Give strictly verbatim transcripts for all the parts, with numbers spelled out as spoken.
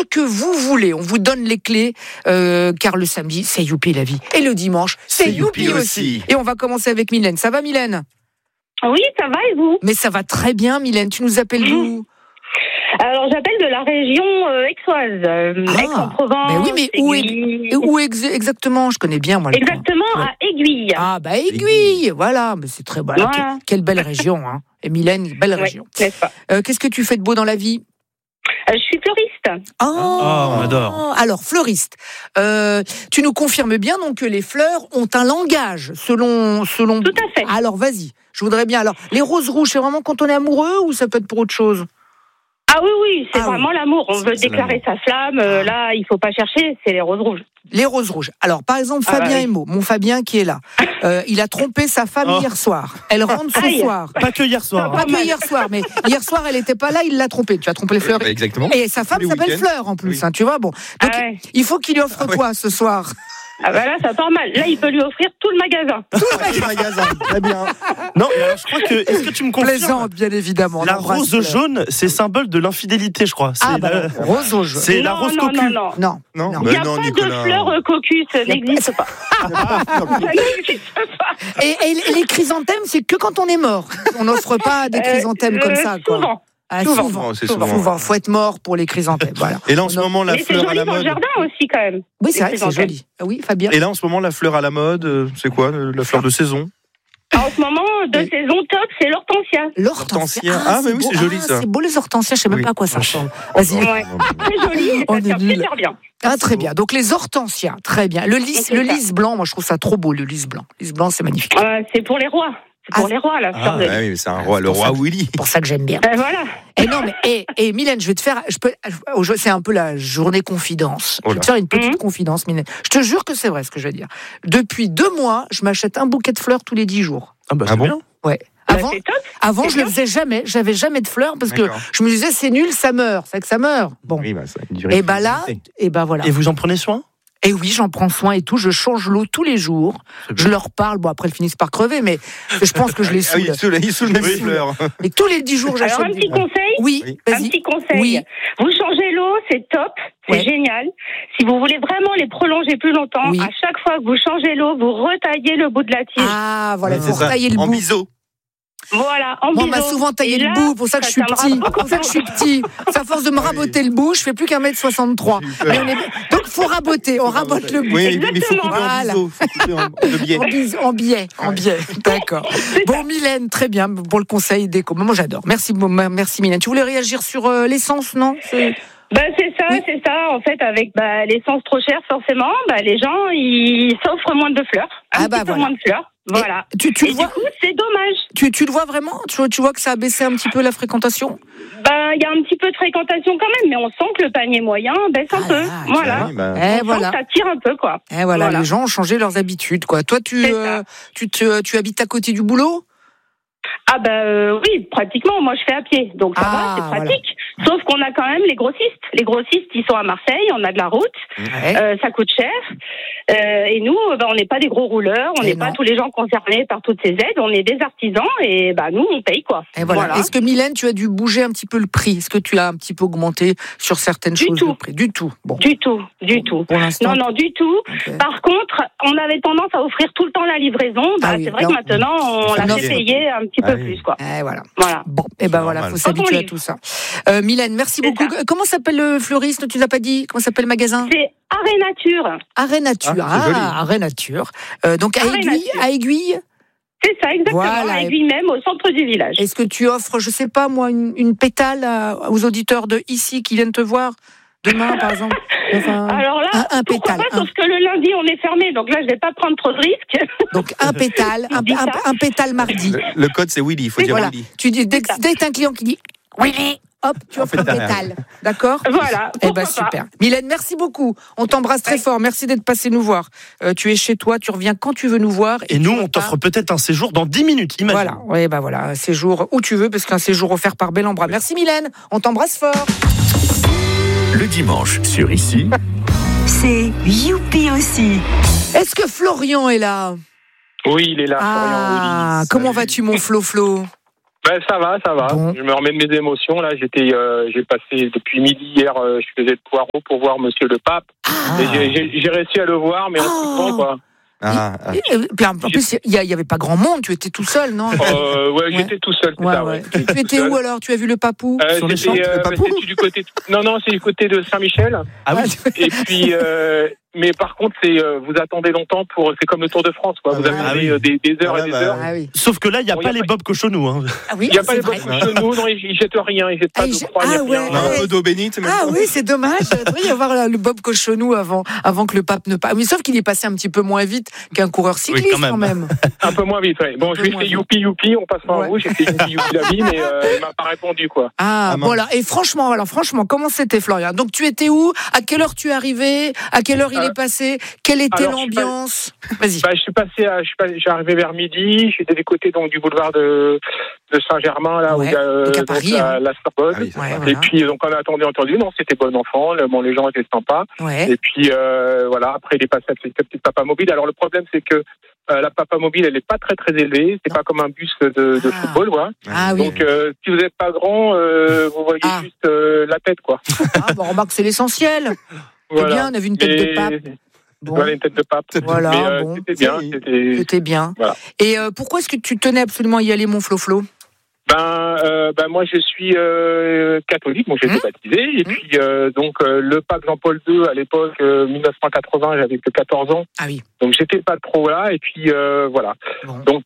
que vous voulez. On vous donne les clés, euh, car le samedi, c'est youpi la vie. Et le dimanche, c'est, c'est youpi, youpi aussi. aussi. Et on va commencer avec Mylène. Ça va, Mylène ? Oui, ça va, et vous ? Mais ça va très bien, Mylène. Tu nous appelles d'où ? Mmh. Alors, j'appelle de la région euh, aixoise, euh, ah, Aix-en-Provence. Mais oui, mais où, est, où ex- exactement ? Je connais bien, moi. Exactement, ouais. À Aiguille. Ah, bah Aiguille, voilà. Mais c'est très beau. Voilà. Quelle, quelle belle région, hein. Et Mylène, belle ouais, région. N'est-ce pas ? Euh, qu'est-ce que tu fais de beau dans la vie ? euh, Je suis fleuriste. Oh, oh, on adore. Alors, fleuriste. Euh, tu nous confirmes bien donc que les fleurs ont un langage, selon, selon. Tout à fait. Alors, vas-y. Je voudrais bien. Alors, les roses rouges, c'est vraiment quand on est amoureux ou ça peut être pour autre chose ? Ah oui, oui, c'est ah vraiment oui. l'amour. On veut c'est déclarer sa flamme. Euh, là, il faut pas chercher, c'est les roses rouges. Les roses rouges. Alors, par exemple, ah Fabien bah oui. Emo, mon Fabien qui est là, euh, il a trompé sa femme oh. hier soir. Elle rentre ce Aïe. soir. Pas que hier soir. Pas, pas que hier soir, mais hier soir, elle n'était pas là, il l'a trompé. Tu as trompé les fleurs. Bah, exactement. Et sa femme s'appelle Fleur, en plus, oui. hein, tu vois. Bon. Donc, ah ouais. il faut qu'il lui offre ah quoi ouais. ce soir ? Ah bah là, ça part mal. Là, il peut lui offrir tout le magasin. Tout le magasin, très bien. Non, alors je crois que, est-ce que tu me confirmes ? Plaisante, bien évidemment. La rose jaune, c'est symbole de l'infidélité, je crois. C'est ah bah, le... rose jaune. C'est non, la rose non, cocu. Non, non, non. non. Il n'y a non, pas Nicolas. de fleurs euh, cocu, ça n'existe pas. Ça n'existe pas. Et, et les chrysanthèmes, c'est que quand on est mort. On n'offre pas des chrysanthèmes euh, comme ça, quoi. Souvent. Ah, souvent, souvent, c'est souvent, souvent. souvent. Faut être mort pour les chrysanthèmes. Voilà. Et là, en ce non. moment, la mais fleur à la mode. C'est joli dans le jardin aussi, quand même. Oui, c'est vrai, c'est joli. Oui, Fabien. Et là, en ce moment, la fleur à la mode, c'est quoi la fleur de saison ? En ce moment, de oui. saison top, c'est l'hortensia. L'hortensia. Ah, ah mais oui, c'est joli ah, ça. C'est beau les hortensias, je sais même oui. pas à quoi ça ressemble. Vas-y. Ouais. Très joli, ça tient super bien. Ah, très bien. Donc les hortensias, très bien. Le lys, le lys blanc, moi je trouve ça trop beau, le lys blanc. Le lys blanc, c'est magnifique. Euh, c'est pour les rois. C'est pour ah, les rois, la fleur ah, de lys. Ah oui, c'est un roi, le roi Willy. C'est pour ça que j'aime bien. Ben voilà. Et non, mais et, et Mylène, je vais te faire, je peux, c'est un peu la journée confidence. Oh je vais te faire une petite mmh. confidence, Mylène. Je te jure que c'est vrai ce que je vais dire. Depuis deux mois, je m'achète un bouquet de fleurs tous les dix jours. Ah bah ah bon bien. Ouais. Avant, bah, top. avant je ne le faisais jamais. J'avais jamais de fleurs parce D'accord. que je me disais c'est nul, ça meurt. C'est que ça meurt. Bon. Oui, bah, ça et bah là, et bah voilà. Et vous en prenez soin ? Et oui, j'en prends soin et tout. Je change l'eau tous les jours. Je leur parle. Bon, après, elles finissent par crever, mais je pense que je les saoule. Ah oui, ils saoulent même les fleurs. Et tous les dix jours, j'achète. Alors, un petit des... conseil. Oui, oui. vas-y. Un petit conseil. Oui. Vous changez l'eau, c'est top. C'est ouais. génial. Si vous voulez vraiment les prolonger plus longtemps, oui. à chaque fois que vous changez l'eau, vous retaillez le bout de la tige. Ah, voilà, il faut ça. retailler le en bout. En biseau. Voilà, en Moi, on m'a souvent taillé le bout, pour ça que je suis petit. Pour ça que je suis petit. C'est à force de me raboter le bout, je fais plus qu'un mètre soixante-trois. Mais on est... Donc, faut raboter, on rabote le bout. Oui, mais il faut couper voilà. en biseau, faut couper en, en biais. En, bis, en biais, en biais. D'accord. Bon, Mylène, très bien pour le conseil déco. Moi, j'adore. Merci, merci Mylène. Tu voulais réagir sur euh, l'essence, non ? C'est... Bah c'est ça, oui. c'est ça. En fait, avec bah, l'essence trop chère, forcément, bah, les gens ils s'offrent moins de fleurs, un ah bah petit peu voilà. moins de fleurs. Voilà. Et tu, tu Et le vois... du coup, c'est dommage. Tu, tu le vois vraiment ? tu, tu vois que ça a baissé un petit peu la fréquentation ? Bah, il y a un petit peu de fréquentation quand même, mais on sent que le panier moyen baisse un ah peu. Là, voilà. Oui, bah... Eh, on voilà. sent que ça tire un peu, quoi. Eh voilà, voilà, les gens ont changé leurs habitudes, quoi. Toi, tu, euh, tu, te, tu habites à côté du boulot ? Ah bah euh, oui, pratiquement. Moi, je fais à pied, donc ça ah, va, c'est pratique. Voilà. Sauf qu'on a quand même les grossistes. Les grossistes, ils sont à Marseille. On a de la route. Ouais. Euh, ça coûte cher. Euh, et nous, bah, on n'est pas des gros rouleurs. On n'est pas tous les gens concernés par toutes ces aides. On est des artisans et bah nous, on paye quoi. Et voilà. Voilà. Est-ce que Mylène, tu as dû bouger un petit peu le prix ? Est-ce que tu l'as un petit peu augmenté sur certaines du choses tout. le prix ? Du tout. Bon. Du tout. Du tout. Pour l'instant. Non, non, du tout. Okay. Par contre, on avait tendance à offrir tout le temps la livraison. Bah, ah oui, c'est vrai alors, que maintenant, on l'a fait payer un petit ah peu oui. plus quoi. Et voilà. Voilà. Bon, et ben voilà, faut s'habituer à tout ça. Euh, Mylène, merci beaucoup. Ça. Comment s'appelle le fleuriste ? Tu nous as pas dit. Comment s'appelle le magasin ? C'est Arrêt Nature. Arrêt Nature. Ah, ah Arrêt Nature. Euh, donc à Arrêt Aiguille, Nature. à Aiguille. C'est ça, exactement. Voilà. À Aiguille même, au centre du village. Est-ce que tu offres, je sais pas moi, une, une pétale à, aux auditeurs de ici qui viennent te voir demain, par exemple? Enfin, alors là, un, un pétale. Pas, un... Sauf que le lundi, on est fermé, donc là, je vais pas prendre trop de risques. Donc un pétale, un, un, un pétale mardi. Le, le code, c'est Willy, il faut dire voilà. Willy. Tu dis, dès, dès que t'as un client qui dit Willy, hop, tu offres un pétale. D'accord? Voilà. Eh ben super. Mylène, merci beaucoup. On t'embrasse très ouais. fort. Merci d'être passé nous voir. Euh, tu es chez toi, tu reviens quand tu veux nous voir. Et, et nous, on t'offre peut-être un séjour dans dix minutes, imagine. Voilà, oui, ben voilà, un séjour où tu veux, parce qu'un séjour offert par Bel en Bras. Merci Mylène, on t'embrasse fort. Le dimanche, sur Ici, c'est youpi aussi. Est-ce que Florian est là? Oui, il est là, ah, Florian. Oui. Comment vas-tu, mon Flo Flo? Ben ça va, ça va. Bon. Je me remets de mes émotions. Là, j'étais, euh, j'ai passé depuis midi hier. Euh, je faisais le poireau pour voir Monsieur le Pape. Ah. Et j'ai, j'ai, j'ai réussi à le voir, mais en Oh. coup de vent, quoi. Ah, ah. Et, et, puis, en plus, il n'y avait pas grand monde, tu étais tout seul, non? Euh, ouais, Ouais. j'étais tout seul. C'est Ouais, ça, ouais. ouais. Tu étais où alors? Tu as vu le papou? Euh, Sur les c'était, champs, euh, le bah, Papou c'était du côté. De... Non, non, c'est du côté de Saint-Michel. Ah oui. Et puis, euh, mais par contre, c'est euh, vous attendez longtemps pour. C'est comme le Tour de France, quoi. Vous Ah attendez oui. euh, des, des heures Ah et ouais, des bah, heures. Ah oui. Sauf que là, il n'y a Bon, pas y a les pas- Bob Cochonou. Hein. Ah oui, Il n'y a ah, pas c'est les vrai. bottes chez nous, non, ils, ils jettent rien, ils jettent Ah, pas ils de jettent- croix, il n'y a ah, rien. ouais. Non, un peu d'eau bénite, même Ah pas. oui, c'est dommage. Il devrait y avoir là, le Bob Cochonou avant, avant que le pape ne passe. Mais sauf qu'il est passé un petit peu moins vite qu'un coureur cycliste quand même. quand même. Un peu moins vite, ouais. Bon, Un je peu lui ai moins fait vite. youpi youpi, on passe pas Ouais. en rouge, j'ai fait youpi youpi la vie, mais euh, il m'a pas répondu, quoi. Ah, Ah, mince. voilà. Et franchement, alors franchement, comment c'était, Florian? Donc tu étais où? À quelle heure tu es arrivé? À quelle heure il Euh, est passé? Quelle était alors, je suis pas- l'ambiance? Vas-y. Bah, je suis passé à, je suis pas, j'ai arrivé vers midi, j'étais des côtés donc du boulevard de, de Saint-Germain, là, Ouais, où il y a, euh, donc à donc, Paris, la, hein. la Sorbonne. Ah oui, c'est Ouais, vrai. voilà. Et puis, donc, on a attendu, entendu, non, c'était bon enfant, le- bon, les gens étaient sympas. Ouais. Et puis, euh, voilà, après, il est passé avec cette petite papa mobile. Alors, le problème, c'est que euh, la papa mobile, elle n'est pas très, très élevée. C'est Non. pas comme un bus de, de Ah. football, voilà. Ah oui. Donc, euh, si vous n'êtes pas grand, euh, vous voyez Ah. juste euh, la tête, quoi. Ah, bon, remarque, c'est l'essentiel. C'est Voilà. bien, on a vu une tête Et- de pape. Bon, Voilà, une tête de pape. Voilà, Mais euh, bon. c'était bien. Si. C'était... c'était bien. Voilà. Et euh, pourquoi est-ce que tu tenais absolument à y aller, mon Flo-Flo? Ben, euh, ben, moi, je suis euh, catholique. Bon, j'ai été Mmh. baptisé. Et Mmh. puis, euh, donc, euh, le pape Jean-Paul deux, à l'époque, euh, mille neuf cent quatre-vingts, j'avais que quatorze ans. Ah oui. Donc, j'étais pas trop là. Et puis, euh, voilà. Bon. Donc,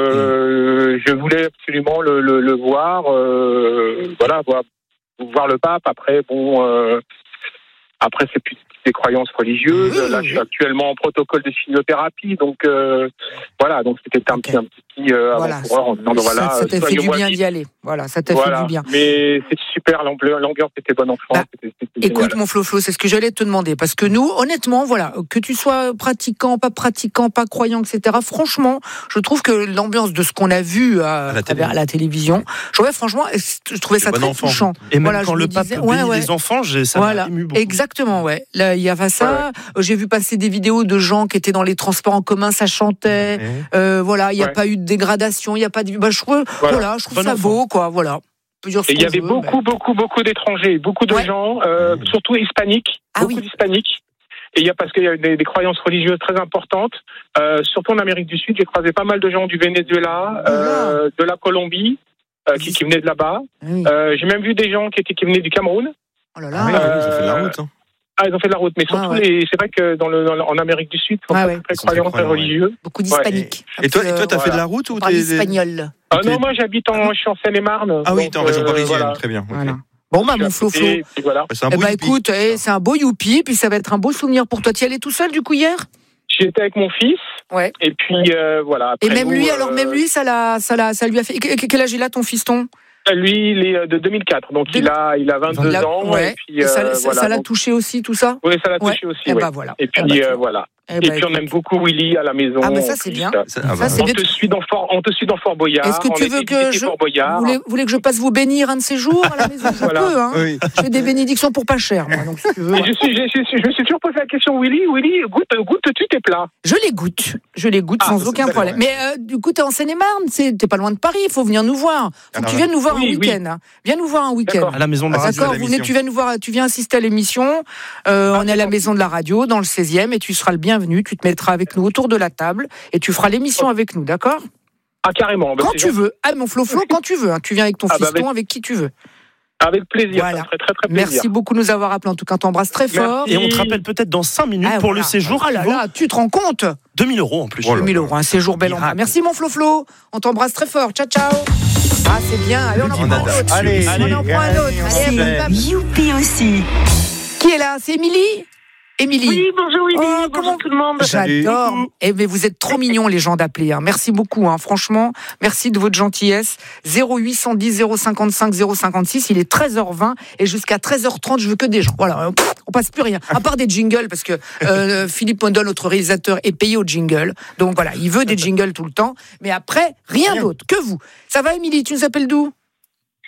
euh, je voulais absolument le, le, le voir. Euh, voilà, voir, voir le pape. Après, bon, euh, après, c'est plus des croyances religieuses. Oui, Là, oui, je suis oui. actuellement en protocole de chimiothérapie. Donc, euh, voilà. Donc, c'était un Ok. petit, un petit euh, Voilà. avant-coureur en disant, ben, voilà, ça ça t'a fait du soignez-moi bien vite. d'y aller. Voilà, ça t'a Voilà. fait du bien. Mais c'est super, l'ambiance l'ambiance était bonne enfant. Bah, c'était, c'était Écoute, génial. mon Flo-Flo, c'est ce que j'allais te demander. Parce que nous, honnêtement, voilà, que tu sois pratiquant, pas pratiquant, pas croyant, et cetera, franchement, je trouve que l'ambiance de ce qu'on a vu à, À la à travers télé. la télévision, je trouvais, franchement, je trouvais ça bon très enfant. touchant. Et même Voilà, quand je le me pape disais- bénit ouais, ouais. les enfants, j'ai, ça Voilà, m'a ému beaucoup. exactement, ouais. Là, il y avait ça. J'ai vu passer des vidéos de gens qui étaient dans les transports en commun, ça chantait. Euh, voilà, il n'y a Ouais. pas eu de dégradation, il n'y a pas de. Bah, je trouve, voilà. Voilà. je trouve Bon ça enfant. beau, quoi. Voilà. On peut dire ce Et il y qu'on avait veut, beaucoup, beaucoup, beaucoup d'étrangers, beaucoup de Ouais. gens, euh, Mmh. surtout hispaniques, Ah beaucoup oui. d'hispaniques. Et il y a parce qu'il y a des, des croyances religieuses très importantes, euh, surtout en Amérique du Sud. J'ai croisé pas mal de gens du Venezuela, euh, de la Colombie, euh, qui, qui venaient de là-bas. mais- Oui. Euh, j'ai même vu des gens qui, étaient, qui venaient du Cameroun. Oh là Ah là. oui, Euh, ils ont fait de la route. Hein. Ah, ils ont fait de la route, mais surtout, Ah ouais. les, c'est vrai que dans le, dans le- en Amérique du Sud, ils sont Ah très, ouais. très Ils sont très croyants, très croyants, ouais. religieux. Beaucoup d'hispaniques. Et toi, et toi, t'as voilà. fait de la route ou On parle t'es espagnol. Ah t'es- non, moi j'habite en, je suis en Seine-et-Marne. Ah oui, donc, t'es en région euh, parisienne, voilà. très bien. ok. Voilà. Bon, bah, Je mon suis à Flo-Flo. côté, puis voilà. Bah, c'est un Eh beau ben, youpi. écoute, eh, c'est un beau youpi, puis ça va être un beau souvenir pour toi. Tu y allais tout seul, du coup, hier? J'étais avec mon fils. Ouais. Et puis euh, voilà. Et après même nous, lui, euh, alors, même lui, ça l'a, ça l'a, ça lui a fait. Que- que- Quel âge il a, ton fiston? Lui, il est de deux mille quatre, donc il a, il a vingt-deux Il a- ans. ouais. Et puis, Et ça, euh, ça- voilà, ça l'a donc- touché aussi, tout ça? Oui, ça l'a Ouais. touché aussi. Eh oui. ben, voilà. Et Eh puis ben, tu euh, vois. voilà. Eh Et ben, puis on écoute. aime beaucoup Willy à la maison. Ah, mais ça, en c'est plus. bien. Ça- ah, Ça, bah, c'est On bien. te suit dans Fort, on te suit dans Fort Boyard. Est-ce que on tu était veux que visiter je, Fort vous Boyard. voulez, vous voulez que je passe vous bénir un de ces jours à la maison? Je Voilà. peux, hein. Oui. Je fais des bénédictions pour pas cher, moi. Donc, si tu veux. Mais je, suis, je, je, je me suis toujours posé la question, Willy, Willy, goûte, goûtes-tu tes plats? Je les goûte, je les goûte Ah, sans c'est aucun d'accord, problème. ouais. Mais euh, du coup, t'es en Seine-et-Marne, c'est- t'es pas loin de Paris, il faut venir nous voir. Faut Alors, que tu viennes nous voir oui, un oui. week-end. hein. Viens nous voir un week-end. D'accord. À la maison de la Ah, radio. D'accord, la vous venez, l'émission. tu viens nous voir, tu viens assister à l'émission. Euh, Ah, on est à la d'accord. maison de la radio, dans le seizième, et tu seras le bienvenu. Tu te mettras avec nous autour de la table et tu feras l'émission avec nous, d'accord? Ah, carrément. Bah, Quand c'est tu gentil. veux. Ah, mon Flo-Flo, quand tu veux. hein. Tu viens avec ton Ah, bah, fiston, avec qui tu veux. Avec plaisir. Voilà. Ça me ferait très, très plaisir. Merci beaucoup de nous avoir appelés. En tout cas, t'embrasse très fort. Merci. Et on te rappelle peut-être dans cinq minutes Ah, pour voilà. le séjour Oh là qui vaut là, tu te rends compte? deux mille euros en plus. Oh là deux mille euros, un séjour bel en bras. Miracle. Merci mon Flo-Flo. On t'embrasse très fort. Ciao, ciao. Ah, c'est bien. Allez, on en On prend un adore. autre. Allez, on en prend un autre. Allez, C'est hop, hop. Youpi aussi. Qui est là? C'est Émilie? Émilie. Oui, bonjour Willy, Oh, bonjour comment- tout le monde. J'adore. Eh mais vous êtes trop mignons les gens d'appeler. Hein. Merci beaucoup. Hein. Franchement, merci de votre gentillesse. zéro huit cent dix zéro cinquante-cinq zéro cinquante-six. Il est treize heures vingt et jusqu'à treize heures trente, je veux que des gens. Voilà, euh, pff, on passe plus rien. À part des jingles parce que euh, Philippe Mondol, notre réalisateur, est payé au jingle. Donc voilà, il veut des jingles tout le temps. Mais après, rien d'autre que vous. Ça va, Émilie? Tu nous appelles d'où?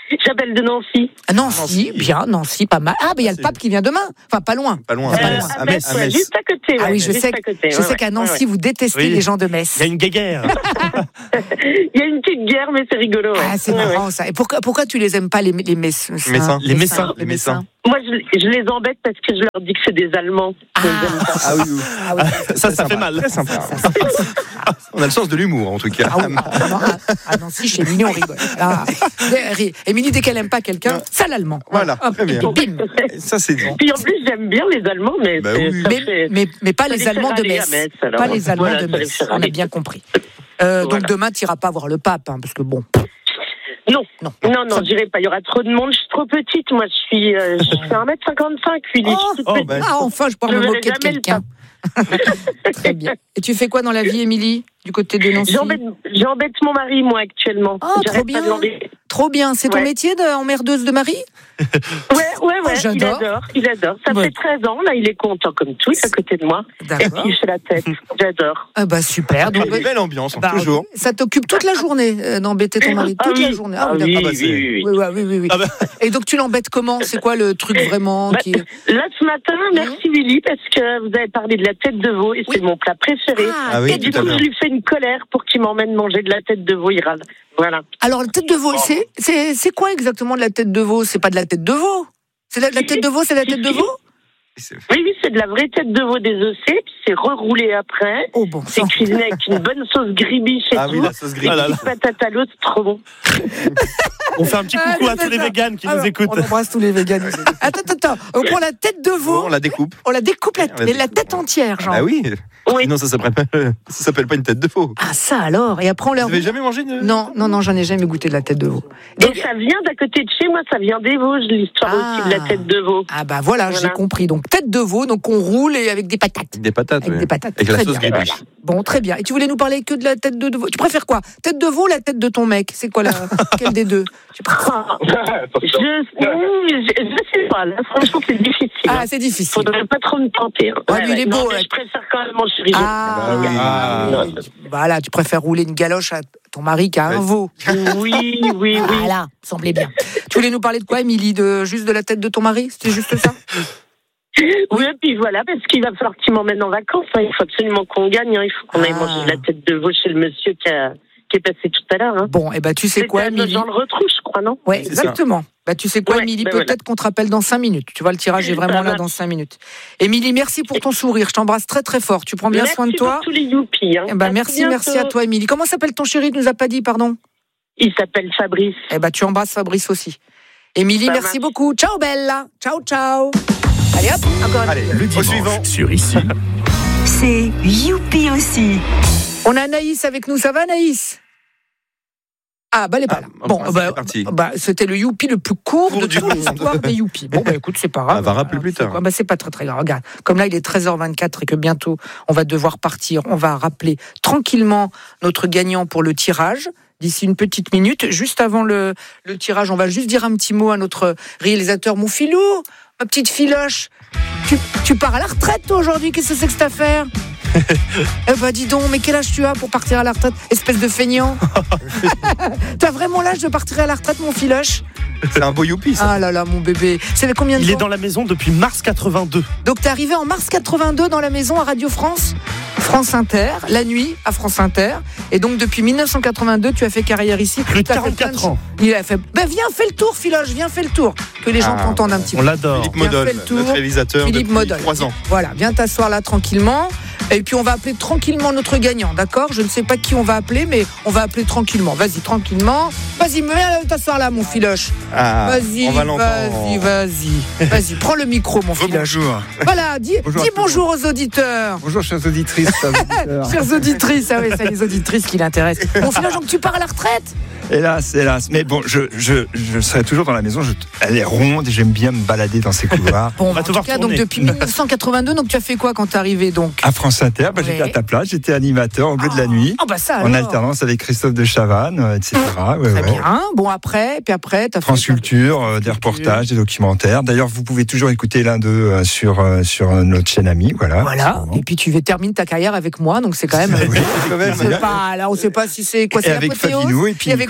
J'appelle de Nancy. Ah, Nancy, bien, Nancy, pas mal. Ah, mais il y a le pape qui vient demain. Enfin, pas loin. Pas loin. Pas Euh, loin. à Metz, à ouais, Metz. juste à côté. Ah ouais, oui, je juste sais, à côté, je ouais, sais qu'à ouais, Nancy, ouais. vous détestez Oui. les gens de Il Metz. y a une guéguerre. Il y a une petite guerre, mais c'est rigolo. Ouais. Ah, c'est Ouais, marrant ça. Et pourquoi, pourquoi tu les aimes pas, les, les Messins Messins. Les Messins. Les Messins. ouais. Moi, je, je les embête parce que je leur dis que c'est des Allemands. Je les aime pas. Ah oui, oui. Ah oui, Ça, ça fait mal. Très sympa. On a le sens de l'humour, en tout cas. ah oui, ah, non, ah, ah, Nancy, chez Mignon, on rigole. Ah, dé- Émilie, dès qu'elle aime pas quelqu'un, ça l'allemand. Voilà, Hop, très et bien. puis bim. Ça, c'est bon. Puis en plus, j'aime bien les Allemands, mais, Bah c'est- oui. ça Mais, fait- mais, mais pas ça les les fait Allemands de râler à Metz. Metz, alors. Pas les Allemands Voilà, de ça les Metz. fait On a râler. bien compris. Euh, Voilà. Donc demain, tu n'iras pas voir le pape, hein, parce que bon. Non, Non, non, non, j'irai pas. Il y aura trop de monde. Je suis trop petite. Moi, je suis, euh, je fais un mètre cinquante-cinq, Willy. Je suis toute Oh, petite. bah, Ah, enfin, je pourrais Je me verrai moquer de jamais le quelqu'un. Très bien. Et tu fais quoi dans la vie, Émilie, du côté de Nancy? J'embête, j'embête mon mari, moi, actuellement. Ah, trop J'arrête bien. pas de l'embêter. Trop bien. C'est ton Ouais. métier d'emmerdeuse de mari? Ouais, ouais, ouais. Oh, il j'adore. adore, il adore. Ça Ouais. fait treize ans, là, il est content comme tout, il est à côté de moi. Et D'accord. puis, il fait la tête. J'adore. Ah bah super. Donc, Une belle ambiance, bah, toujours. ça t'occupe toute la journée euh, d'embêter ton mari. Ah Toute oui. la journée. Ah oui, oui, d'accord. bah, c'est- oui, oui, oui. Oui, ouais, oui, oui, oui. Ah bah. Et donc tu l'embêtes comment? C'est quoi le truc vraiment Bah, qui... Là, ce matin, merci Willy, parce que vous avez parlé de la tête de veau, et Oui. c'est mon plat préféré. Ah oui, Et du tout à coup, l'heure. je lui fais une colère pour qu'il m'emmène manger de la tête de veau, il râle. Voilà. Alors la tête de veau, c'est c'est c'est quoi exactement de la tête de veau? C'est pas de la tête de veau. C'est la, la tête de veau, c'est la tête de veau? Oui, oui, c'est de la vraie tête de veau désossée, puis c'est reroulé après. Oh bon C'est sang. cuisiné avec une bonne sauce gribiche et Ah tout. oui, la sauce Des grise. Ah là là. petites patates à l'eau, c'est trop bon. On fait un petit Ah, coucou à c'est tous les ça. véganes qui Alors, nous écoutent. On embrasse tous les véganes. Attends, attends, attends. On prend la tête de veau, On la découpe. on la découpe la, On la la tête entière, genre. Ah oui. Oui. Sinon, ça s'appelle pas, ça s'appelle pas une tête de faux. Ah ça alors. Et après on la Vous avez jamais mangé de... Non, non, non, j'en ai jamais goûté de la tête de veau. Donc ça vient d'à côté de chez moi, ça vient des Vosges, l'histoire Ah. aussi de la tête de veau. Ah bah voilà, Voilà. j'ai compris. Donc tête de veau, donc on roule et avec des patates. Des patates, Avec oui. des patates. Avec la Très sauce bien. gribiche. Bon, très bien. Et tu voulais nous parler que de la tête de veau. Tu préfères quoi? Tête de veau ou la tête de ton mec? C'est quoi la quelle des deux? Tu préfères- Ah, je, je, je sais pas, là, franchement, c'est difficile. Ah, c'est difficile. Faudrait pas trop me tenter. hein. Ah, lui, il est non, beau, mais ouais. je préfère quand même mon chéri. Ah, Bah oui. ah, oui. Voilà, tu préfères rouler une galoche à ton mari qu'à un Ouais. veau. Oui, oui, oui. Voilà, semblait bien. Tu voulais nous parler de quoi, Émilie? De juste de la tête de ton mari? C'était juste ça? Oui, et puis voilà, parce qu'il va falloir qu'il m'emmène en vacances. hein. Il faut absolument qu'on gagne. hein. Il faut qu'on aille Ah. manger de la tête de veau chez le monsieur qui, a, qui est passé tout à l'heure. Hein. Bon, et ben tu sais C'était quoi, à Émilie? Jean le retrouve, je crois, non? Ouais, C'est ça. exactement. Bah, tu sais quoi, Ouais, Émilie? ben Peut-être voilà. qu'on te rappelle dans cinq minutes. Tu vois, le tirage est vraiment Ça là marche. dans cinq minutes. Émilie, merci pour ton sourire. Je t'embrasse très très fort. Tu prends bien Merci soin de toi. pour tous les youpies. Hein. Eh ben, À merci, bientôt. merci à toi, Émilie. Comment s'appelle ton chéri? Tu nous as pas dit, pardon. Il s'appelle Fabrice. Eh ben, tu embrasses Fabrice aussi. Émilie, Ça merci marche. beaucoup. Ciao, Bella. Ciao, ciao. Allez, hop, encore un Allez, Le au dimanche suivant. sur Ici. C'est youpi aussi. On a Anaïs avec nous. Ça va, Anaïs? Ah, bah, elle est pas Ah, là. bon, Bon, c'est bah, parti. bah, c'était le youpi le plus court de Court du toute monde. l'histoire des youpis. Bon, bah, écoute, c'est pas grave. Ah, va rappeler plus C'est tard. quoi Bah, c'est pas très, très grave. Regarde, comme là, il est treize heures vingt-quatre et que bientôt, on va devoir partir. On va rappeler tranquillement notre gagnant pour le tirage. D'ici une petite minute, juste avant le, le tirage, on va juste dire un petit mot à notre réalisateur. Mon filou, ma petite filoche, tu, tu pars à la retraite, toi, aujourd'hui? Qu'est-ce que c'est que cette affaire? Eh ben dis donc, mais quel âge tu as pour partir à la retraite, espèce de feignant? T'as vraiment l'âge de partir à la retraite, mon filoche? C'est un beau youpi, ça. Ah là là, mon bébé. Ça fait combien de Il temps? est dans la maison depuis mars quatre-vingt-deux. Donc t'es arrivé en mars quatre-vingt-deux dans la maison à Radio France, France Inter, la nuit à France Inter. Et donc depuis mille neuf cent quatre-vingt-deux, tu as fait carrière ici. Plus de T'as fait quarante-quatre plein de- ans. Il a fait. Ben viens, fais le tour, Filoche, viens, fais le tour. Que les gens Ah, t'entendent un petit On peu. l'adore. Philippe Bien Modol, fait le tour. notre réalisateur Philippe depuis Modol. trois ans. Voilà, viens t'asseoir là tranquillement. Et puis on va appeler tranquillement notre gagnant, d'accord? Je ne sais pas qui on va appeler, mais on va appeler tranquillement. Vas-y, tranquillement. Vas-y, viens t'asseoir là, mon Filoche. Ah, Vas-y, on va vas-y, l'entendre. vas-y. Vas-y, prends le micro, mon Filoche. Bonjour. Voilà, dis Bonjour à dis tout le bonjour aux auditeurs. Bonjour, chères auditrices. chers auditeurs. Chères auditrices, ah oui, c'est les auditrices qui l'intéressent. Mon Filoche, donc tu pars à la retraite? Hélas, hélas. Mais bon, je, je, je serai toujours dans la maison. Je, elle est ronde et j'aime bien me balader dans ces couloirs. Bon, On va en te tout voir cas, donc tourner. depuis mille neuf cent quatre-vingt-deux, donc tu as fait quoi quand t'es arrivé donc? À France Inter, bah, Ouais. j'étais à ta place. J'étais animateur au bleu de la nuit. Ah bah ça En alors. alternance avec Christophe de Chavannes, euh, et cetera. Ouais, Très ouais. bien. Bon après, puis après, t'as fait France Culture, euh, des reportages, des documentaires. D'ailleurs, vous pouvez toujours écouter l'un d'eux euh, sur, euh, sur euh, notre chaîne amie. Voilà. Voilà. Et puis tu termines ta carrière avec moi, donc c'est quand même. Oui, quand même. C'est pas, là, on sait pas si c'est quoi, Et c'est avec l'apothéose. Fabineau et puis avec Nicolas.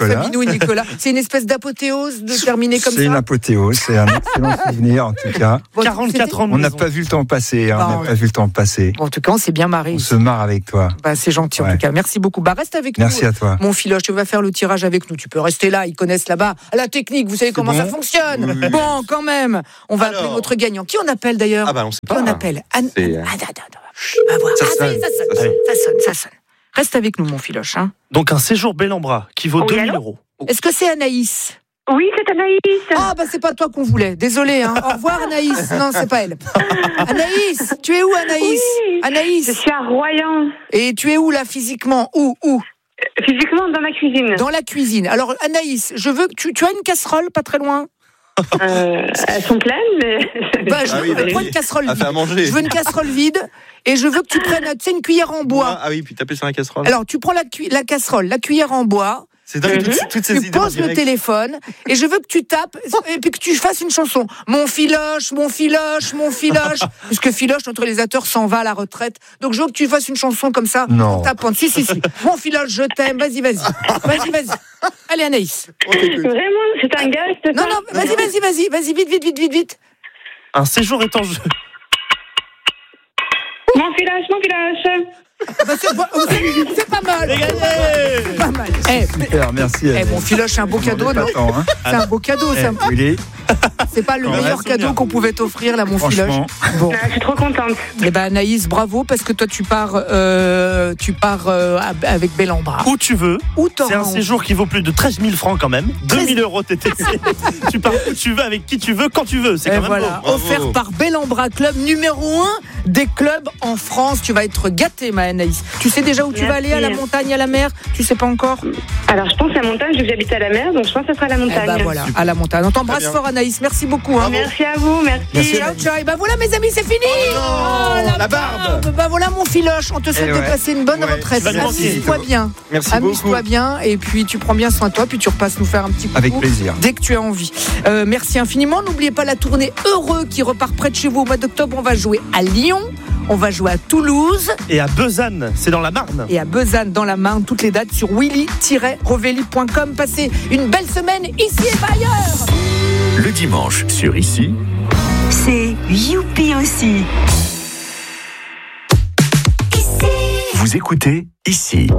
Nicolas. Fabinou et Nicolas. C'est une espèce d'apothéose de terminer comme ça. C'est une apothéose, c'est un excellent souvenir en tout cas. Bon, quarante-quatre ans de On n'a maison. pas vu le temps passer, hein, Bah, on n'a ouais. pas vu le temps passer. Bon, en tout cas, on s'est bien marré. On se marre avec toi. Bah, c'est gentil en Ouais. tout cas. Merci beaucoup. Bah, reste avec Merci nous. à toi. Mon filoche, tu vas faire le tirage avec nous. Tu peux rester là, ils connaissent là-bas. La technique, vous savez comment bon ça fonctionne. Oui. Bon, quand même. On va Alors. appeler notre gagnant. Qui on appelle d'ailleurs Ah bah on sait Qui pas. on appelle Anne. C'est, Anne- euh, Ah, attends, attends, attends. On va voir. Ça Ah, ça y est, sonne, ça sonne. ça Ça sonne. sonne, ça sonne. Reste avec nous, mon filoche. Hein. Donc un séjour bel en bras qui vaut Oui, deux mille allô euros. Est-ce que c'est Anaïs Oui, c'est Anaïs. Ah, bah, c'est pas toi qu'on voulait. Désolé, hein. Au revoir, Anaïs. Non, c'est pas elle. Anaïs, tu es où, Anaïs Oui. Anaïs. Je suis à Royan. Et tu es où, là, physiquement Où Où Physiquement, dans ma cuisine. Dans la cuisine. Alors, Anaïs, je veux que tu, tu as une casserole pas très loin. Euh, elles sont pleines, mais. Bah, je Ah oui, veux bah prends oui. une casserole À vide. faire à manger. Je veux une casserole vide et je veux que tu prennes, tu sais, une cuillère en bois. Ah oui, puis taper sur la casserole. Alors, tu prends la, cu- la casserole, la cuillère en bois, C'est dingue, toutes, toutes ces tu idées. en poses le direct. téléphone et je veux que tu tapes et puis que tu fasses une chanson. Mon filoche, mon filoche, mon filoche. Puisque filoche, notre réalisateur, s'en va à la retraite. Donc, je veux que tu fasses une chanson comme ça. Non. En tapant. Si, si, si. Mon filoche, je t'aime. Vas-y, vas-y. Vas-y, vas-y. Allez, Anaïs. On t'écoute. Vraiment, c'est un gars, c'est Non, ça non, vas-y, vas-y, vas-y. Vas-y, vite, vite, vite, vite, vite. Un séjour est en jeu. Mon village, mon village. Bah, c'est pas, c'est- c'est pas mal. C'est pas mal. Eh, Super, merci. eh, mon filoche, c'est un beau cadeau, non Attends, hein. C'est un beau cadeau, Eh, ça. Willy, C'est pas le Ouais, meilleur souvenir. cadeau qu'on pouvait t'offrir, là, mon filoche. franchement, Bon. Ah, je suis trop contente. Eh ben, Anaïs, bravo, parce que toi, tu pars, euh, tu pars euh, avec bel en bras. Où tu veux. Où C'est t'auras un envie. séjour qui vaut plus de treize mille francs quand même. deux mille euros T T C. Tu pars où tu veux, avec qui tu veux, quand tu veux. C'est Et quand même voilà, beau. Bravo. offert par Bel en Bras Club, numéro un des clubs en France. Tu vas être gâtée, ma Anaïs. Tu sais déjà où tu vas Merci. aller, à la montagne, à la mer? Tu sais pas encore? Alors, je pense à la montagne, vu que j'habite à la mer, donc je pense que ce sera la Eh montagne. ben voilà, à la montagne. On t'embrasse Très bien. fort, Anaïs. Merci beaucoup. Hein. Merci à vous, merci. Merci. Ciao, ciao. Et ben voilà, mes amis, c'est fini. non, Oh, la barbe. Ben voilà, mon filoche. On te souhaite Eh de ouais. passer une bonne Ouais, retraite. tu vas nous manquer. Amuse-toi bien. Merci Amuse-toi beaucoup. bien. Et puis, tu prends bien soin de toi. Puis, tu repasses nous faire un petit coucou. avec plaisir. Dès que tu as envie. Euh, merci infiniment. N'oubliez pas la tournée Heureux qui repart près de chez vous au mois d'octobre. On va jouer à Lyon. On va jouer à Toulouse Et à Besanne, c'est dans la Marne. et à Besanne dans la Marne. Toutes les dates sur willy tiret rovelli point com. Passez une belle semaine ici et pas ailleurs. Le dimanche sur Ici, C'est Youpi aussi. vous écoutez Ici.